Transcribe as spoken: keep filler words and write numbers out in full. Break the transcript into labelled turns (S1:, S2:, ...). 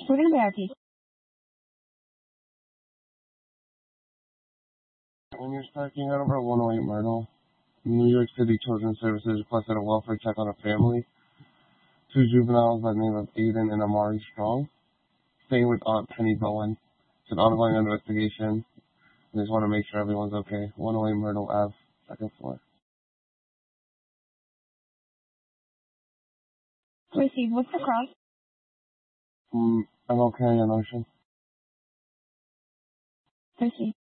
S1: Student priority.
S2: When you're parking out over one oh eight Myrtle, New York City Children's Services requested a welfare check on a family. Two juveniles by the name of Aiden and Amari Strong, staying with Aunt Penny Bowen. It's an ongoing investigation. I just want to make sure everyone's okay. one oh eight Myrtle Avenue, second floor.
S1: Received. What's the cross?
S2: Mm, I'm okay, emotion.
S1: Received.